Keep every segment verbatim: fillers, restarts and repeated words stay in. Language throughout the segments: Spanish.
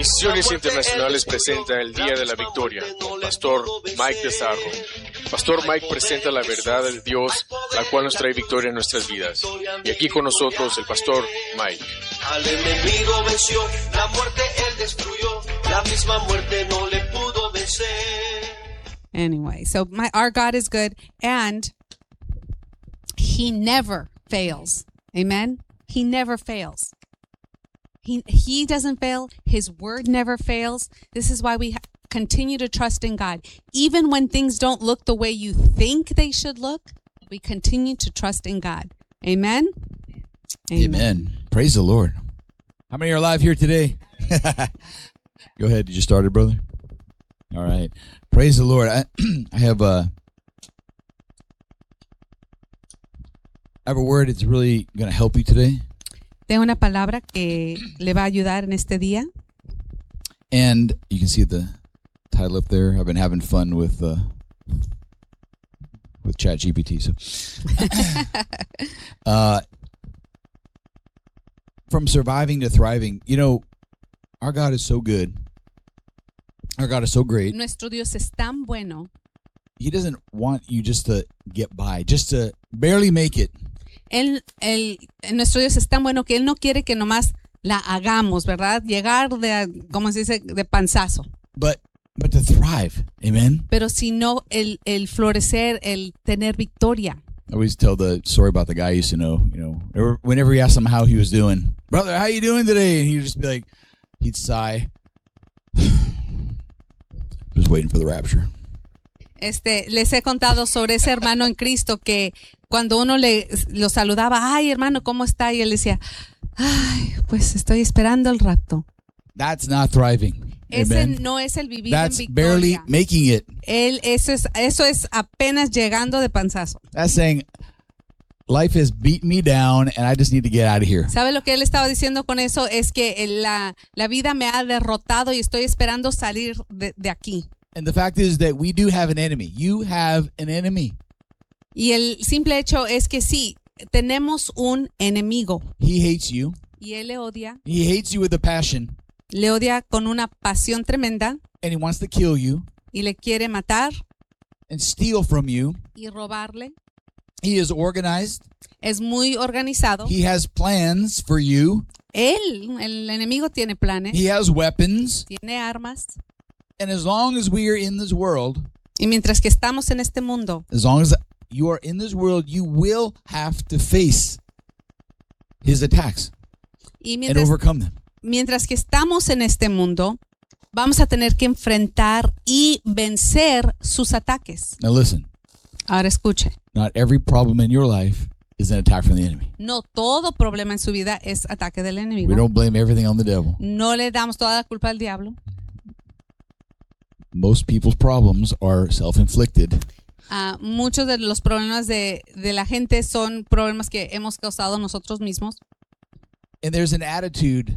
Misiones Internacionales presenta el Día de la Victoria. Pastor Mike Desarro. Pastor Mike presenta la verdad de Dios, la cual nos trae victoria en nuestras vidas. Y aquí con nosotros el Pastor Mike. Al enemigo venció, la muerte él destruyó, la misma muerte no le pudo vencer. Anyway, so my our God is good and He never fails. Amen. He never fails. He he doesn't fail. His word never fails. This is why we ha- continue to trust in God. Even when things don't look the way you think they should look, we continue to trust in God. Amen? Amen. Amen. Praise the Lord. How many are alive here today? Go ahead. Did you start it, brother? All right. Praise the Lord. I, I have a, I have a word that's really going to help you today. Tengo una palabra que le va a ayudar en este día. And you can see the title up there. I've been having fun with uh, with ChatGPT. So, uh, from surviving to thriving. You know, our God is so good. Our God is so great. Nuestro Dios es tan bueno. He doesn't want you just to get by, just to barely make it. Él, él, nuestro Dios es tan bueno que Él no quiere que nomás la hagamos, ¿verdad? Llegar de, como se dice, de panzazo. But, but to thrive, amen? Pero sino el, el florecer, el tener victoria. I always tell the story about the guy I used to know, you know, whenever he asked him how he was doing, brother, how you doing today? And he'd just be like, he'd sigh, just waiting for the rapture. Este, les he contado sobre ese hermano en Cristo que cuando uno le lo saludaba, ay hermano, ¿cómo está? Y él decía, ay, pues estoy esperando el rapto. That's not thriving. Ese Amen. No es el vivir That's en victoria. barely making it. Él, eso es, eso es apenas llegando de panzazo. That's saying, life has beat me down and I just need to get out of here. ¿Sabe lo que él estaba diciendo con eso? Es que la, la vida me ha derrotado y estoy esperando salir de, de aquí. And the fact is that we do have an enemy. You have an enemy. Y el simple hecho es que sí, tenemos un enemigo. He hates you. Y él le odia. He hates you with a passion. Le odia con una pasión tremenda. And he wants to kill you. Y le quiere matar. And steal from you. Y robarle. He is organized. Es muy organizado. He has plans for you. Él, el enemigo, tiene planes. He has weapons. Tiene armas. And as long as we are in this world, y mientras que estamos en este mundo, as long as you are in this world, you will have to face his attacks y mientras, and overcome them. Mientras que estamos en este mundo, vamos a tener que enfrentar y vencer sus ataques. Now listen. Ahora escuche. Not every problem in your life is an attack from the enemy. No todo problema en su vida es ataque del enemigo. We don't blame everything on the devil. No le damos toda la culpa al diablo. Most people's problems are self-inflicted. Uh, muchos de los problemas de, de la gente son problemas que hemos causado nosotros mismos. And there's an attitude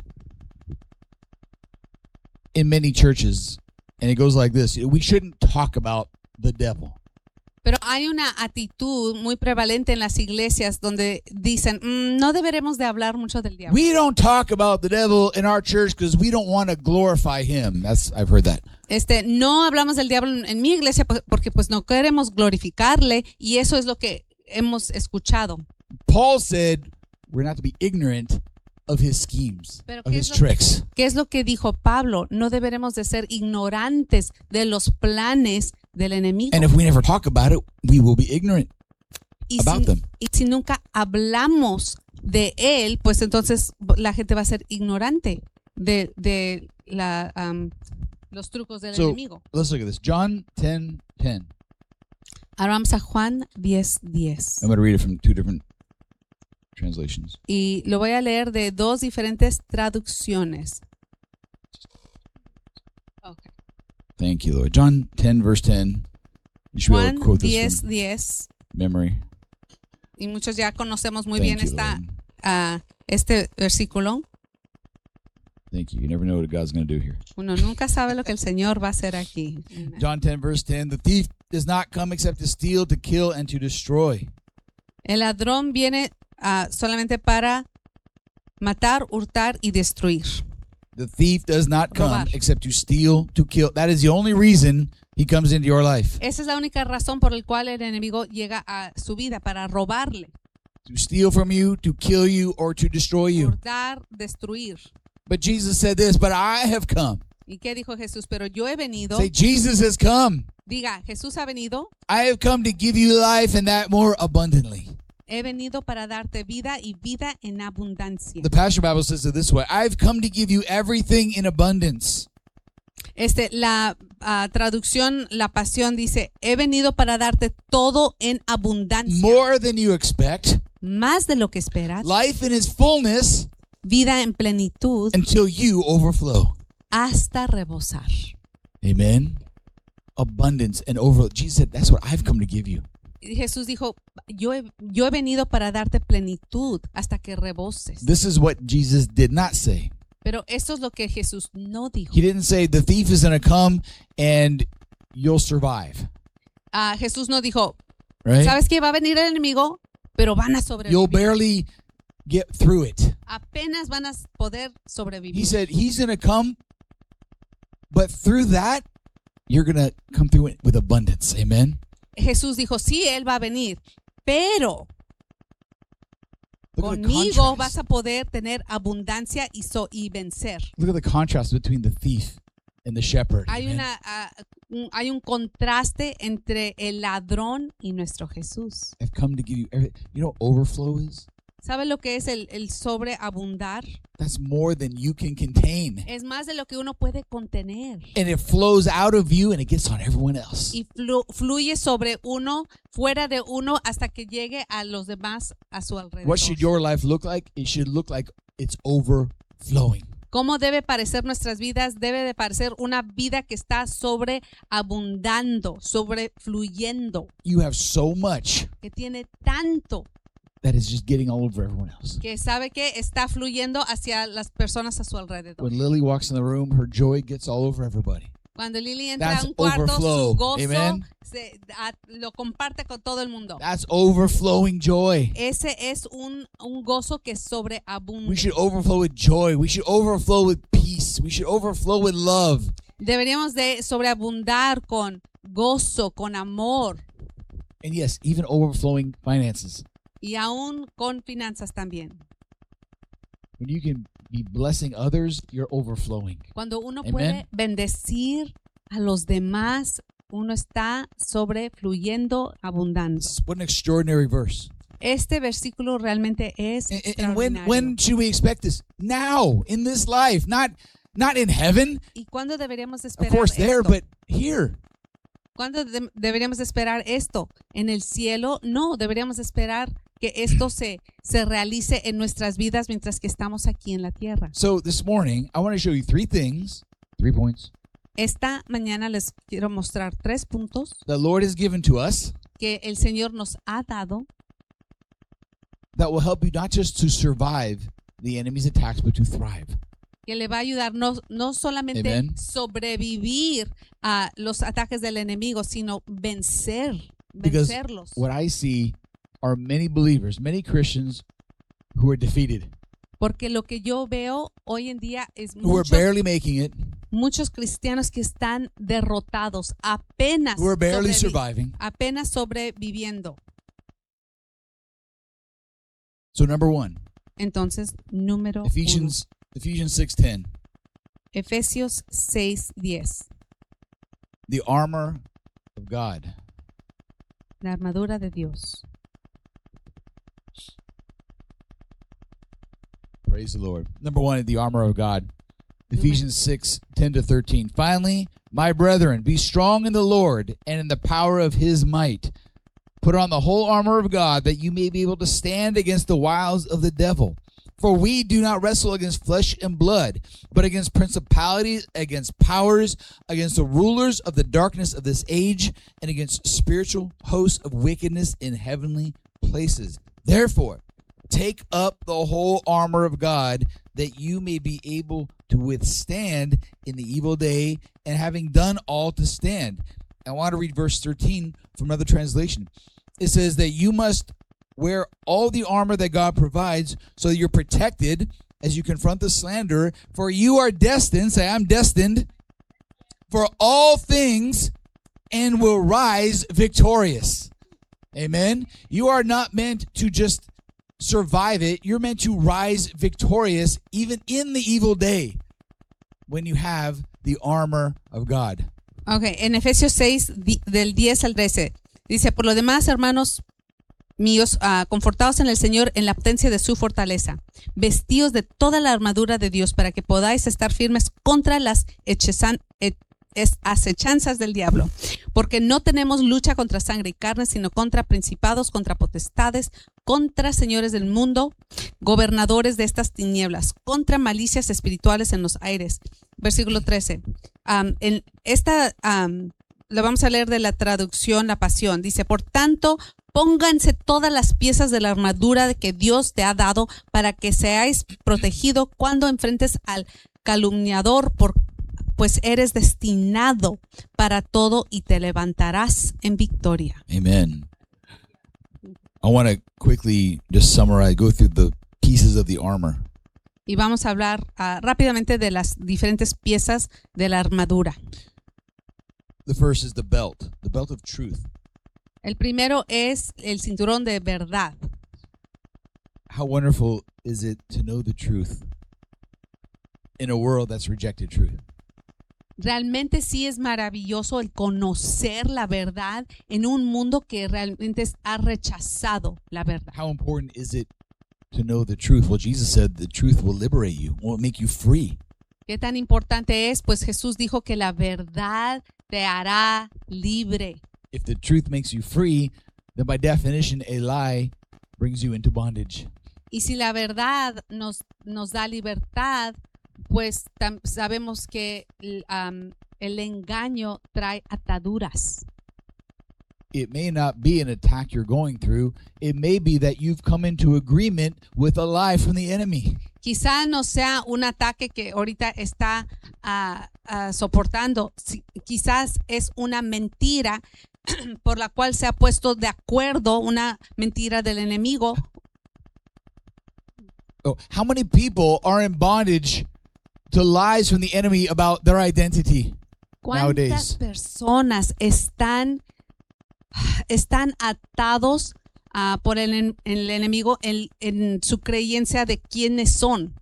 in many churches, and it goes like this. We shouldn't talk about the devil. Pero hay una actitud muy prevalente en las iglesias donde dicen, mm, no deberemos de hablar mucho del diablo. We don't talk about the devil in our church because we don't want to glorify him. That's I've heard that. Este, no hablamos del diablo en mi iglesia porque pues no queremos glorificarle y eso es lo que hemos escuchado. Paul said we're not to be ignorant of his schemes, Pero of ¿qué his es lo, tricks. ¿Qué es lo que dijo Pablo? No deberemos de ser ignorantes de los planes del enemigo. And if we never talk about it, we will be ignorant y about si, them. Y si nunca hablamos de él, pues entonces la gente va a ser ignorante de, de la, um, los trucos del so, enemigo. Let's look at this. John ten ten. Ahora vamos a Juan diez diez. I'm going to read it from two different translations. Y lo voy a leer de dos diferentes traducciones. Okay. Thank you, Lord. John ten, verse ten. You should be able Juan to quote diez this from diez. memory. Y muchos ya conocemos muy Thank bien you, esta, Lord. uh, este versículo. Thank you. You never know what God's going to do here. Uno nunca sabe lo que el Señor va a hacer aquí. John ten, verse ten. The thief does not come except to steal, to kill, and to destroy. El ladrón viene uh, solamente para matar, hurtar y destruir. The thief does not come Robar. except to steal, to kill. That is the only reason he comes into your life. Esa es la única razón por la cual el enemigo llega a su vida, para robarle, To steal from you, to kill you, or to destroy you. hurtar, destruir. But Jesus said this, but I have come. ¿Y qué dijo Jesús? Pero yo he venido. Say, Jesus has come. Diga, Jesús ha venido. I have come to give you life and that more abundantly. He venido para darte vida y vida en abundancia. The Passion Bible says it this way. I've come to give you everything in abundance. Este, la uh, traducción, la Pasión dice, he venido para darte todo en abundancia. More than you expect. Más de lo que esperas. Life in its fullness Vida en plenitud until you overflow. hasta rebosar. Amen. Abundance and overflow. Jesus said, that's what I've come to give you. Y Jesús dijo, yo he, yo he venido para darte plenitud hasta que reboses. This is what Jesus did not say. Pero esto es lo que Jesús no dijo. He didn't say the thief is going to come and you'll survive. Ah, Jesús no dijo, Right? ¿sabes qué? Va a venir el enemigo, pero van a You'll sobrevivir. barely get through it. Apenas van a poder sobrevivir. He said he's going to come, but through that, you're going to come through it with abundance. Amen. Jesús dijo, sí, Él va a venir, pero Look at the conmigo contrast. vas a poder tener abundancia y, so, y vencer. Look at the contrast between the thief and the shepherd. Hay, Amen. una, ah, un, hay un contraste entre el ladrón y nuestro Jesús. I've come to give you everything. You know what overflow is? ¿Sabe lo que es el, el sobreabundar? That's more than you can contain. Es más de lo que uno puede contener. And it flows out of you and it gets on everyone else. Y flu- fluye sobre uno, fuera de uno, hasta que llegue a los demás a su alrededor. What should your life look like? It should look like it's overflowing. ¿Cómo debe parecer nuestras vidas? Debe de parecer una vida que está sobreabundando, sobrefluyendo, You have so much que tiene tanto that is just getting all over everyone else. que sabe que está fluyendo hacia las personas a su alrededor. When Lily walks in the room, her joy gets all over everybody. Cuando Lily entra That's a un cuarto, overflow. su gozo Amen. se, a- lo comparte con todo el mundo. That's overflowing joy. Ese es un, un gozo que sobreabunda. We should overflow with joy. We should overflow with peace. We should overflow with love. Deberíamos de sobreabundar con gozo, con amor And yes, even overflowing finances. y aún con finanzas también. When you can be blessing others, you're overflowing. Cuando uno Amen. puede bendecir a los demás, uno está sobrefluyendo, abundando. What an extraordinary verse. Este versículo realmente es And, and- and when extraordinario. when should we expect this? Now, in this life, not not in heaven. ¿Y cuándo deberíamos de Of esperar course there, esto? but here. ¿Cuándo de- deberíamos de esperar esto? ¿En el cielo? No, deberíamos de esperar que esto se, se realice en nuestras vidas mientras que estamos aquí en la tierra. So this morning, I want to show you three things, three points Esta mañana les quiero mostrar tres puntos the Lord has given to us que el Señor nos ha dado that will help you not just to survive the enemy's attacks, but to thrive. que le va a ayudar no, no solamente Amen. sobrevivir a los ataques del enemigo, sino vencer, Because vencerlos. what I see are many believers, many Christians who are defeated, Porque lo que yo veo hoy en día es who are muchos, barely making it, muchos cristianos que están derrotados, apenas, who are barely sobrevi- surviving. apenas sobreviviendo. So number one, Entonces, número Ephesians Ephesians six ten, uno, Efesios seis diez, the armor of God. la armadura de Dios. Praise the Lord. Number one, the armor of God. Ephesians six ten to thirteen. Finally, my brethren, be strong in the Lord and in the power of his might. Put on the whole armor of God, that you may be able to stand against the wiles of the devil. For we do not wrestle against flesh and blood, but against principalities, against powers, against the rulers of the darkness of this age, and against spiritual hosts of wickedness in heavenly places. Therefore, take up the whole armor of God, that you may be able to withstand in the evil day, and having done all to stand. I want to read verse thirteen from another translation. It says that you must wear all the armor that God provides so that you're protected as you confront the slanderer, for you are destined, say, I'm destined for all things and will rise victorious. Amen. You are not meant to just survive it. You're meant to rise victorious even in the evil day when you have the armor of God. Ok, en Efesios seis, di- del diez al trece, dice, por lo demás, hermanos míos, uh, confortados en el Señor en la potencia de su fortaleza, vestidos de toda la armadura de Dios para que podáis estar firmes contra las hechezan- he- es- acechanzas del diablo, porque no tenemos lucha contra sangre y carne, sino contra principados, contra potestades, contra señores del mundo, gobernadores de estas tinieblas, contra malicias espirituales en los aires. Versículo trece. Um, en esta um, lo vamos a leer de la traducción La Pasión. Dice, por tanto, pónganse todas las piezas de la armadura que Dios te ha dado para que seáis protegidos cuando enfrentes al calumniador, por, pues eres destinado para todo y te levantarás en victoria. Amen. I want to quickly just summarize, go through the pieces of the armor. Y vamos a hablar uh, rápidamente de las diferentes piezas de la armadura. The first is the belt, the belt of truth. El primero es el cinturón de verdad. How wonderful is it to know the truth in a world that's rejected truth? Realmente sí es maravilloso el conocer la verdad en un mundo que realmente ha rechazado la verdad. How important is it to know the truth? Well, Jesus said the truth will liberate you, will make you free. ¿Qué tan importante es? Pues Jesús dijo que la verdad te hará libre. If the truth makes you free, then by definition, a lie brings you into bondage. Y si la verdad nos, nos da libertad, pues tam- sabemos que um, el engaño trae ataduras. It may not be an attack you're going through. It may be that you've come into agreement with a lie from the enemy. Quizá no sea un ataque que ahorita está uh, uh, soportando. Si- quizás es una mentira por la cual se ha puesto de acuerdo, una mentira del enemigo. Oh, how many people are in bondage to lies from the enemy about their identity ¿Cuántas nowadays? personas están, están atados uh, por el, en- el enemigo en, en su creencia de quiénes son?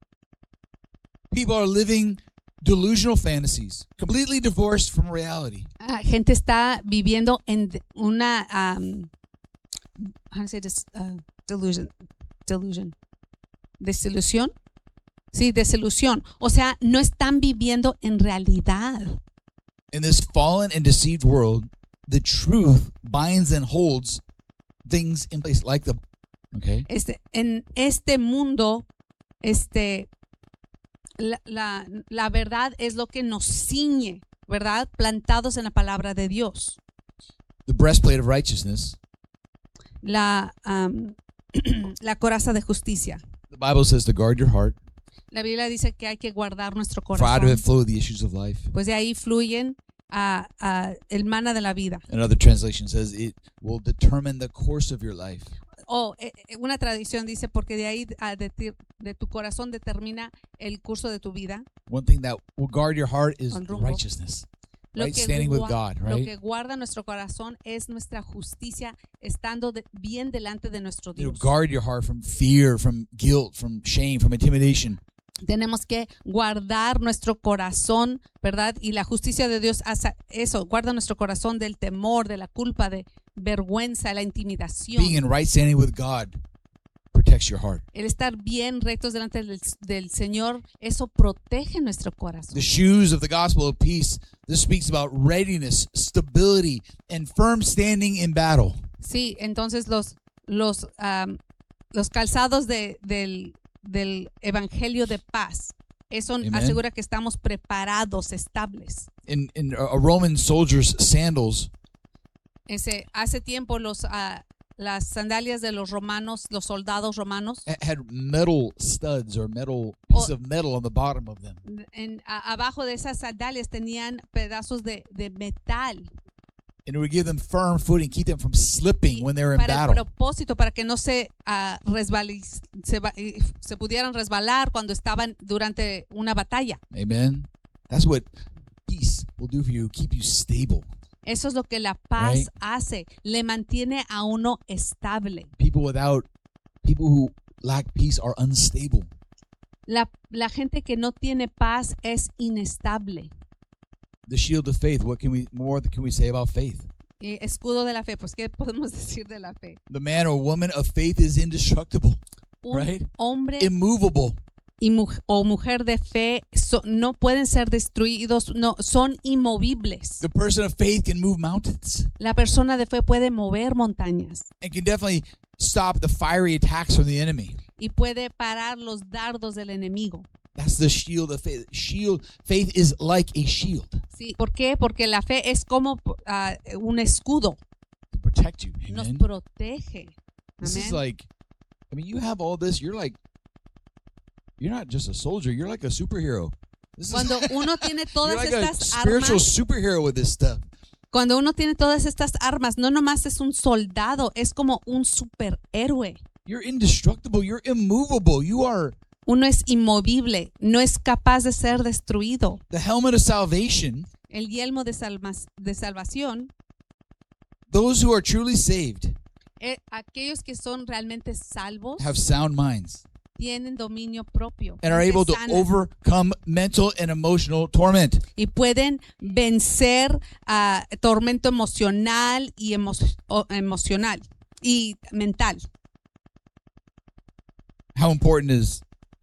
People are living delusional fantasies, completely divorced from reality. Ah, gente está viviendo en de- una um, how do you say this? Uh, delusion, delusion, desilusión. Sí, desilusión. O sea, no están viviendo en realidad. In this fallen and deceived world, the truth binds and holds things in place, like the okay. Este, en este mundo, este, la, la, la verdad es lo que nos ciñe, ¿verdad? Plantados en la palabra de Dios. The breastplate of righteousness. La, um, la coraza de justicia. The Bible says to guard your heart, La Biblia dice que hay que guardar nuestro for out of it corazón, flow the issues of life. pues de ahí fluyen a, a el mana de la vida. Another translation says it will determine the course of your life. O eh, eh, una tradición dice, porque de ahí ah, de, ti- de tu corazón determina el curso de tu vida. One thing that will guard your heart is El rumbo. righteousness, Lo right? que, Standing with gua- God, lo right? que guarda nuestro corazón es nuestra justicia, estando de- bien delante de nuestro You know, Dios. guard your heart from fear, from guilt, from shame, from intimidation. Tenemos que guardar nuestro corazón, ¿verdad? Y la justicia de Dios hace eso, guarda nuestro corazón del temor, de la culpa, de vergüenza, la intimidación. Being in right standing with God protects your heart. El estar bien rectos delante del, del Señor, eso protege nuestro corazón. The shoes of the gospel of peace. This speaks about readiness, stability, and firm standing in battle. Sí, entonces los, los, am, los calzados de, del, del Evangelio de paz, eso Amen. asegura que estamos preparados, estables. In in a a Roman soldier's sandals, Ese, hace tiempo los, ah, las sandalias de los romanos, los soldados romanos, ha- had metal studs or metal piece Oh. of metal on the bottom of them. en, a- abajo de esas sandalias tenían pedazos de, de metal. And it would give them firm footing, keep them from slipping when they're in para el battle. propósito, para que no se, ah, resbaliz- se, va- eh, se pudieran resbalar cuando estaban durante una batalla. Amen. That's what peace will do for you, keep you stable. Eso es lo que la paz Right. hace, le mantiene a uno estable. People without, people who lack peace are unstable. La, la gente que no tiene paz es inestable. The shield of faith, what can we more can we say about faith? Eh, escudo de la fe, pues ¿qué podemos decir de la fe? The man or woman of faith is indestructible, Un right? hombre Immovable. y mu- o mujer de fe so- no pueden ser destruidos, no, son inmovibles. The person of faith can move mountains La persona de fe puede mover montañas and can definitely stop the fiery attacks from the enemy. y puede parar los dardos del enemigo. That's the shield of faith. Shield faith is like a shield Sí, ¿por qué? Porque la fe es como ah, un escudo, to protect you. nos Amen. protege. This is Amén. like, I mean, you have all this. You're like, you're not just a soldier. You're like a superhero. This is, Cuando uno tiene you're todas like a estas spiritual armas, superhero with this stuff. cuando uno tiene todas estas armas, no nomás es un soldado, es como un superhéroe. You're indestructible. You're immovable. You are Uno es inmovible, no es capaz de ser destruido. the helmet of salvation. El yelmo de, salmas- de salvación, Those who are truly saved eh, aquellos que son realmente salvos have sound minds tienen dominio propio and are able to sana, overcome mental and emotional torment. y pueden vencer a tormento emocional y emo- o- emocional y mental. How important is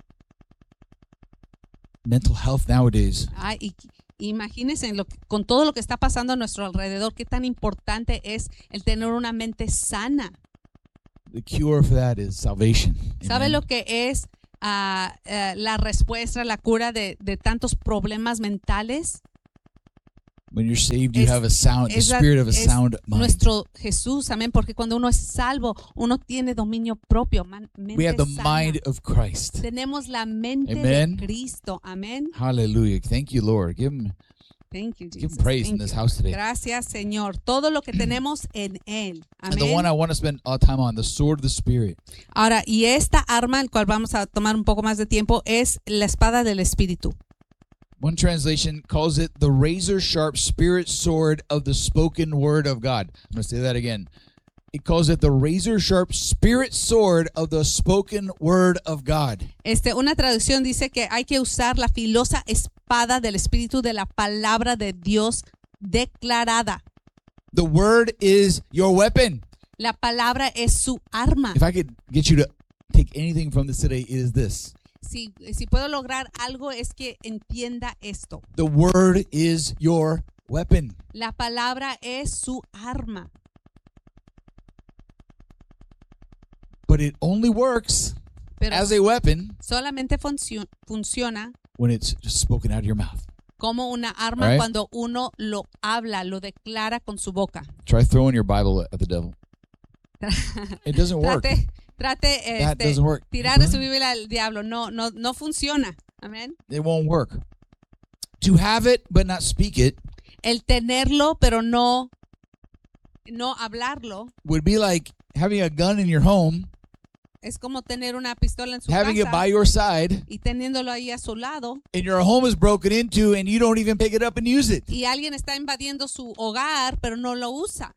mental health nowadays? Ay, y, imagínense lo que- con todo lo que está pasando a nuestro alrededor, qué tan importante es el tener una mente sana. The cure for that is salvation. ¿Sabe Amen. lo que es ah, eh, la respuesta, la cura de, de tantos problemas mentales? When you're saved, you Es- have a sound, the es la- spirit of a es sound mind. Nuestro Jesús, amén, porque cuando uno es salvo, uno tiene dominio propio, man- mente We have the sana. mind of Christ. Tenemos la mente Amen. de Cristo, amén. Hallelujah. Thank you, Lord. Give him, Thank you, give Jesus. him praise in Thank this you. house today. Gracias, Señor. Todo lo que tenemos en Él, And the one I amén. want to spend all time on, the sword of the Spirit. Ahora, y esta arma, el cual vamos a tomar un poco más de tiempo, es la espada del Espíritu. One translation calls it the razor sharp spirit sword of the spoken word of God. I'm going to say that again. It calls it the razor sharp spirit sword of the spoken word of God. Este, una traducción dice que hay que usar la filosa espada del Espíritu de la palabra de Dios declarada. The word is your weapon. La palabra es su arma. If I could get you to take anything from this today, it is this. Si, si puedo lograr algo es que entienda esto. The word is your weapon. La palabra es su arma. But it only works Pero as a weapon solamente funcio- funciona when it's just spoken out of your mouth. como una arma Right. cuando uno lo habla, lo declara con su boca. Try throwing your Bible at the devil. It doesn't work. Trate, trate That este, doesn't work. tirarle su Biblia al diablo. No, no, no funciona. Amén. It won't work. To have it but not speak it El tenerlo, pero no, no hablarlo, would be like having a gun in your home, es como tener una pistola en su having it by casa your side, y teniéndolo ahí a su lado, and your home is broken into and you don't even pick it up and use it. y alguien está invadiendo su hogar, pero no lo usa.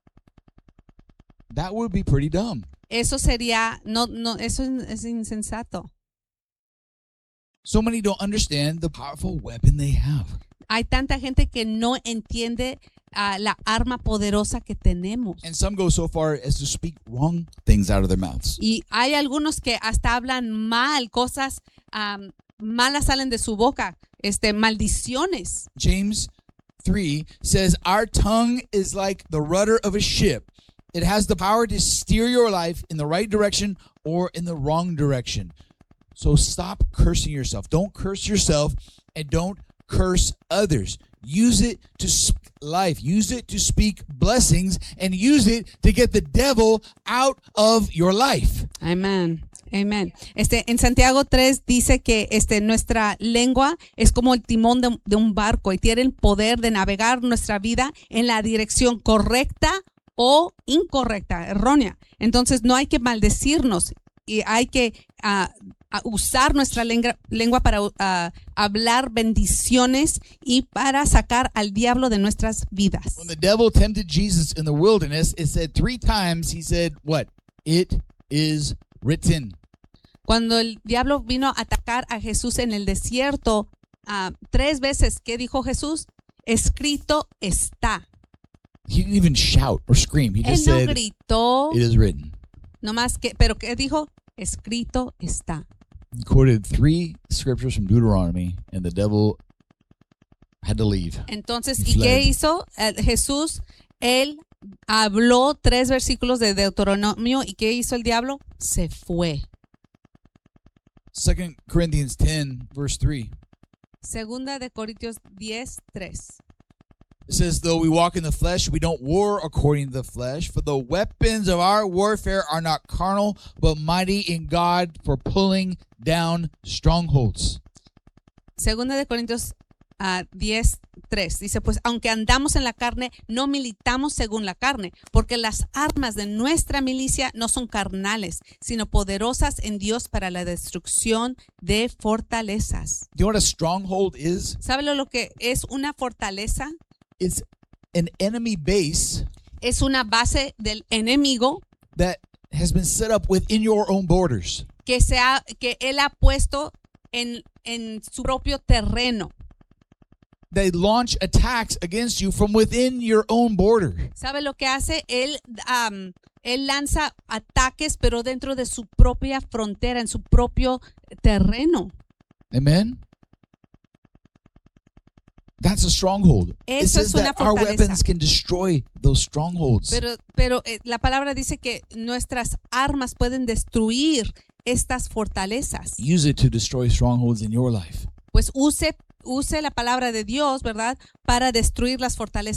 That would be pretty dumb. Eso sería, no, no, eso es, es insensato. So many don't understand the powerful weapon they have. Hay tanta gente que no entiende ah, la arma poderosa que tenemos. And some go so far as to speak wrong things out of their mouths. Y hay algunos que hasta hablan mal, cosas am, malas salen de su boca, este, maldiciones. James three says, our tongue is like the rudder of a ship. It has the power to steer your life in the right direction or in the wrong direction. So stop cursing yourself. Don't curse yourself and don't curse others. Use it to speak life. Use it to speak blessings and use it to get the devil out of your life. Amén. Amen. Este, en Santiago tres dice que este, nuestra lengua es como el timón de, de un barco y tiene el poder de navegar nuestra vida en la dirección correcta o incorrecta, errónea. Entonces no hay que maldecirnos y hay que uh, usar nuestra lengua, lengua para uh, hablar bendiciones y para sacar al diablo de nuestras vidas. When the devil tempted Jesus in the wilderness, it said three times, he said, what? It is written. Cuando el diablo vino a atacar a Jesús en el desierto, uh, tres veces, ¿qué dijo Jesús? Escrito está. He didn't even shout or scream. He Él just no said, gritó, it is written. no más que, pero ¿qué dijo? Escrito está. He quoted three scriptures from Deuteronomy, and the devil had to leave. Entonces, He ¿y qué fled. hizo Eh, Jesús? Él habló tres versículos de Deuteronomio, ¿y qué hizo el diablo? Se fue. Second Corinthians ten, verse three. Segunda de Corintios diez, tres. It says, though we walk in the flesh, we don't war according to the flesh. For the weapons of our warfare are not carnal, but mighty in God for pulling down strongholds. Segunda de Corintios uh, diez, tres. Dice, pues aunque andamos en la carne, no militamos según la carne, porque las armas de nuestra milicia no son carnales, sino poderosas en Dios para la destrucción de fortalezas. Do you know what a stronghold is? ¿Sabe lo que es una fortaleza? It's an enemy base Es una base del enemigo that has been set up within your own borders. que, se ha, que él ha puesto en, en su propio terreno. They launch attacks against you from within your own border. ¿Sabe lo que hace? Él, um, él lanza ataques, pero dentro de su propia frontera, en su propio terreno. Amen? That's a stronghold. It Eso says es una that our fortaleza. weapons can destroy those strongholds. Pero, pero eh, la palabra dice que nuestras armas pueden destruir estas fortalezas. Use it to destroy strongholds in your life. Pues use, use la palabra de Dios, ¿verdad? Para destruir las fortalezas